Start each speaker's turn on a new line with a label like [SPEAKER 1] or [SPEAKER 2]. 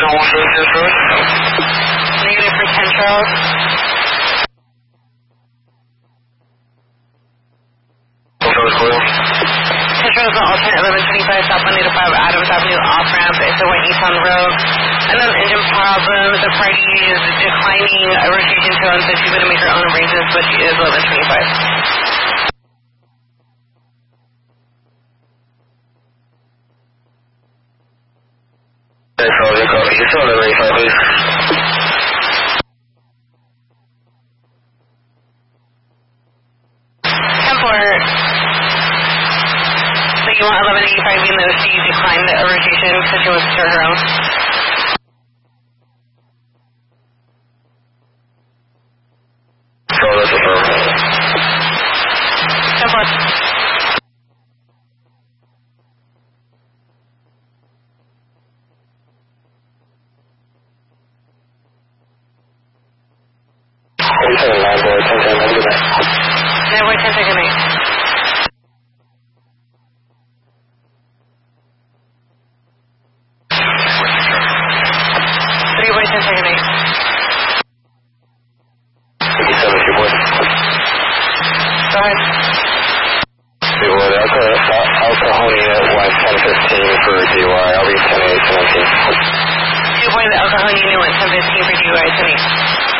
[SPEAKER 1] Negative for 10 Charles. Central is an alternate 1125 South 185 Adams Avenue off-ramp. It's a white Nissan Rogue. Unknown engine problem. The party is declining a rotation tone, so she's going to make her own arrangements, but she is 1125.
[SPEAKER 2] Okay, so you copy. Just on the 1125, please.
[SPEAKER 1] You want 1185 even though she declined a rotation because she wants to start her own?
[SPEAKER 2] So that's a firm.
[SPEAKER 1] 10-4. 9 boy, 10-10, have a good night. 9 boy, 10-10, good night. Go ahead.
[SPEAKER 2] Hey, boy, Alcohol Unit 1015 for DUI. I'll be 10-8, 10-19.
[SPEAKER 1] Two boy, the Alcohol Unit 1015 for DUI, 10-8.